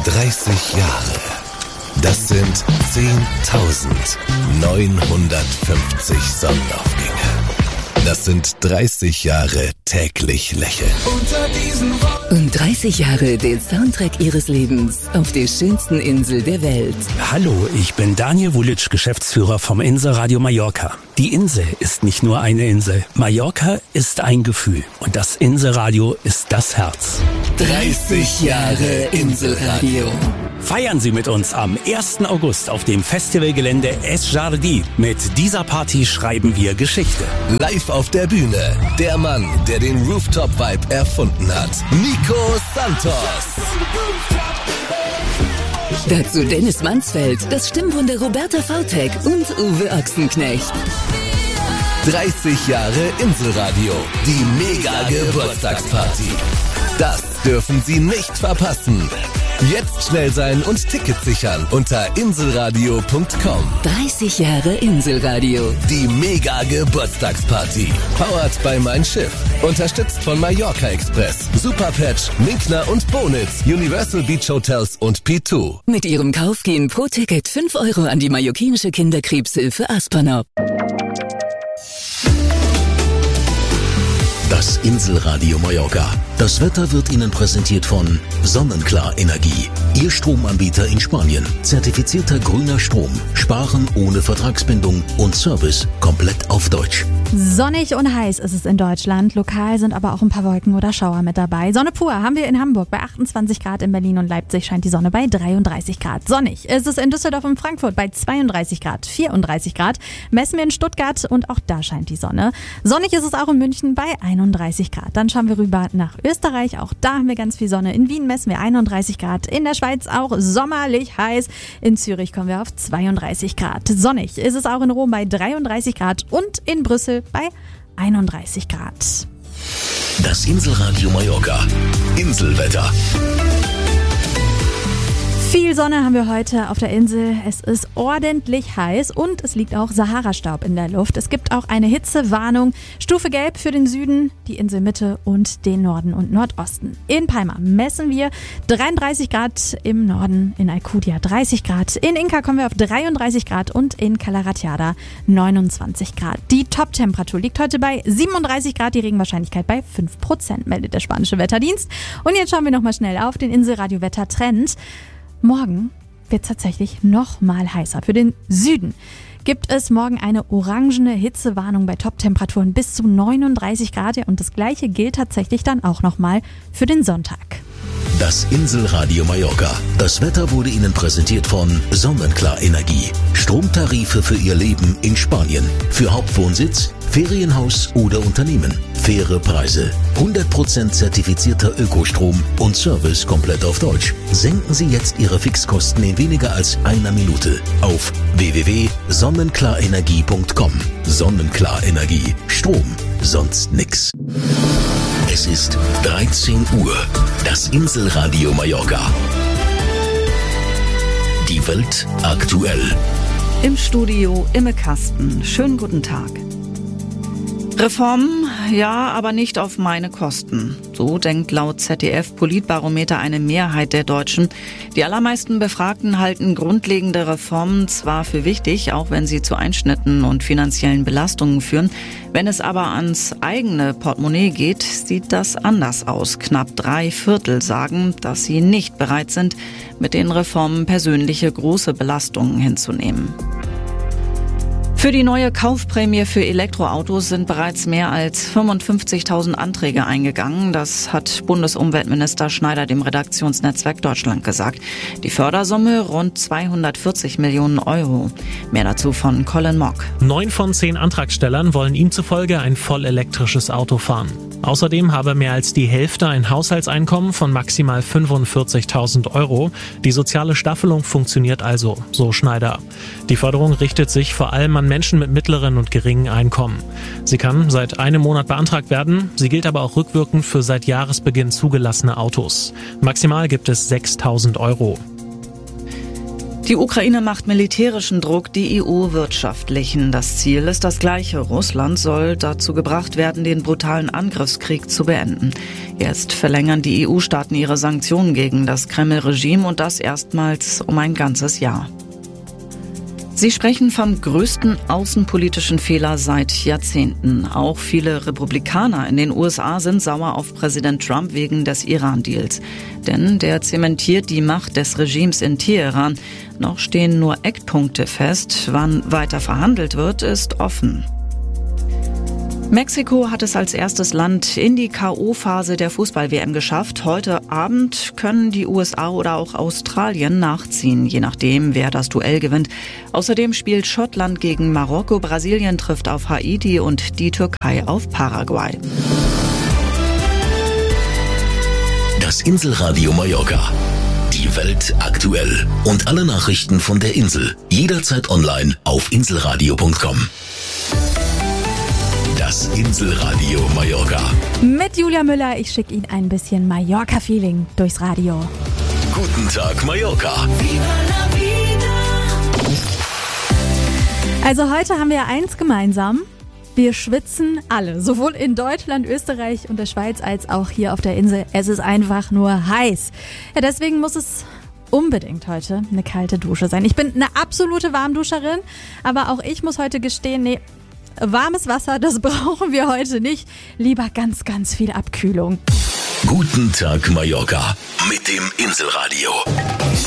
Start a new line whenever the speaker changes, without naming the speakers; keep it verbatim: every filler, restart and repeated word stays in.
dreißig Jahre. Das sind zehntausendneunhundertfünfzig Sonnenaufgänge. Das sind dreißig Jahre täglich lächeln.
Und dreißig Jahre den Soundtrack Ihres Lebens auf der schönsten Insel der Welt.
Hallo, ich bin Daniel Wulitsch, Geschäftsführer vom Inselradio Mallorca. Die Insel ist nicht nur eine Insel. Mallorca ist ein Gefühl. Und das Inselradio ist das Herz.
dreißig Jahre Inselradio.
Feiern Sie mit uns am ersten August auf dem Festivalgelände Es Jardí. Mit dieser Party schreiben wir Geschichte.
Live auf der Bühne, der Mann, der den Rooftop-Vibe erfunden hat. Nico Santos.
Dazu Dennis Mansfeld, das Stimmwunder Roberta Vautek und Uwe Ochsenknecht.
dreißig Jahre Inselradio. Die Mega-Geburtstagsparty. Das dürfen Sie nicht verpassen. Jetzt schnell sein und Tickets sichern unter inselradio punkt com.
dreißig Jahre Inselradio.
Die Mega-Geburtstagsparty. Powered by Mein Schiff. Unterstützt von Mallorca Express, Superpatch, Minkner und Bonitz, Universal Beach Hotels und P zwei.
Mit Ihrem Kauf gehen pro Ticket fünf Euro an die mallorquinische Kinderkrebshilfe Aspernop.
Das Inselradio Mallorca. Das Wetter wird Ihnen präsentiert von Sonnenklar Energie. Ihr Stromanbieter in Spanien. Zertifizierter grüner Strom. Sparen ohne Vertragsbindung und Service komplett auf Deutsch.
Sonnig und heiß ist es in Deutschland. Lokal sind aber auch ein paar Wolken oder Schauer mit dabei. Sonne pur haben wir in Hamburg bei achtundzwanzig Grad. In Berlin und Leipzig scheint die Sonne bei dreiunddreißig Grad. Sonnig ist es in Düsseldorf und Frankfurt bei zweiunddreißig Grad, vierunddreißig Grad. Messen wir in Stuttgart und auch da scheint die Sonne. Sonnig ist es auch in München bei einunddreißig Grad. Dann schauen wir rüber nach Österreich. Auch da haben wir ganz viel Sonne. In Wien messen wir einunddreißig Grad. In der Schweiz auch sommerlich heiß. In Zürich kommen wir auf zweiunddreißig Grad. Sonnig ist es auch in Rom bei dreiunddreißig Grad und in Brüssel bei einunddreißig Grad.
Das Inselradio Mallorca. Inselwetter.
Viel Sonne haben wir heute auf der Insel. Es ist ordentlich heiß und es liegt auch Sahara-Staub in der Luft. Es gibt auch eine Hitzewarnung. Stufe Gelb für den Süden, die Inselmitte und den Norden und Nordosten. In Palma messen wir dreiunddreißig Grad im Norden, in Alcudia dreißig Grad. In Inca kommen wir auf dreiunddreißig Grad und in Calaratiada neunundzwanzig Grad. Die Top-Temperatur liegt heute bei siebenunddreißig Grad, die Regenwahrscheinlichkeit bei fünf Prozent, meldet der spanische Wetterdienst. Und jetzt schauen wir nochmal schnell auf den Inselradio-Wettertrend. Morgen wird es tatsächlich noch mal heißer. Für den Süden gibt es morgen eine orangene Hitzewarnung bei Top-Temperaturen bis zu neununddreißig Grad. Und das Gleiche gilt tatsächlich dann auch noch mal für den Sonntag.
Das Inselradio Mallorca. Das Wetter wurde Ihnen präsentiert von Sonnenklar Energie. Stromtarife für Ihr Leben in Spanien. Für Hauptwohnsitz, Ferienhaus oder Unternehmen. Faire Preise. hundert Prozent zertifizierter Ökostrom und Service komplett auf Deutsch. Senken Sie jetzt Ihre Fixkosten in weniger als einer Minute auf w w w punkt sonnenklarenergie punkt com. Sonnenklar Energie. Strom. Sonst nix. Es ist dreizehn Uhr. Das Inselradio Mallorca. Die Welt aktuell.
Im Studio Imme Kasten. Schönen guten Tag. Reformen, ja, aber nicht auf meine Kosten. So denkt laut Z D F-Politbarometer eine Mehrheit der Deutschen. Die allermeisten Befragten halten grundlegende Reformen zwar für wichtig, auch wenn sie zu Einschnitten und finanziellen Belastungen führen. Wenn es aber ans eigene Portemonnaie geht, sieht das anders aus. Knapp drei Viertel sagen, dass sie nicht bereit sind, mit den Reformen persönliche große Belastungen hinzunehmen. Für die neue Kaufprämie für Elektroautos sind bereits mehr als fünfundfünfzigtausend Anträge eingegangen. Das hat Bundesumweltminister Schneider dem Redaktionsnetzwerk Deutschland gesagt. Die Fördersumme rund zweihundertvierzig Millionen Euro. Mehr dazu von Colin Mock.
Neun von zehn Antragstellern wollen ihm zufolge ein voll elektrisches Auto fahren. Außerdem habe mehr als die Hälfte ein Haushaltseinkommen von maximal fünfundvierzigtausend Euro. Die soziale Staffelung funktioniert also, so Schneider. Die Förderung richtet sich vor allem an Menschen mit mittleren und geringen Einkommen. Sie kann seit einem Monat beantragt werden. Sie gilt aber auch rückwirkend für seit Jahresbeginn zugelassene Autos. Maximal gibt es sechstausend Euro.
Die Ukraine macht militärischen Druck, die E U wirtschaftlichen. Das Ziel ist das gleiche. Russland soll dazu gebracht werden, den brutalen Angriffskrieg zu beenden. Jetzt verlängern die E U-Staaten ihre Sanktionen gegen das Kreml-Regime und das erstmals um ein ganzes Jahr. Sie sprechen vom größten außenpolitischen Fehler seit Jahrzehnten. Auch viele Republikaner in den U S A sind sauer auf Präsident Trump wegen des Iran-Deals. Denn der zementiert die Macht des Regimes in Teheran. Noch stehen nur Eckpunkte fest. Wann weiter verhandelt wird, ist offen. Mexiko hat es als erstes Land in die K O-Phase der Fußball-W M geschafft. Heute Abend können die U S A oder auch Australien nachziehen, je nachdem, wer das Duell gewinnt. Außerdem spielt Schottland gegen Marokko, Brasilien trifft auf Haiti und die Türkei auf Paraguay.
Das Inselradio Mallorca. Die Welt aktuell. Und alle Nachrichten von der Insel. Jederzeit online auf inselradio punkt com. Das Inselradio Mallorca.
Mit Julia Müller, ich schicke Ihnen ein bisschen Mallorca-Feeling durchs Radio.
Guten Tag Mallorca.
Also heute haben wir eins gemeinsam. Wir schwitzen alle, sowohl in Deutschland, Österreich und der Schweiz als auch hier auf der Insel. Es ist einfach nur heiß. Ja, deswegen muss es unbedingt heute eine kalte Dusche sein. Ich bin eine absolute Warmduscherin, aber auch ich muss heute gestehen, nee, warmes Wasser, das brauchen wir heute nicht. Lieber ganz, ganz viel Abkühlung.
Guten Tag Mallorca mit dem Inselradio.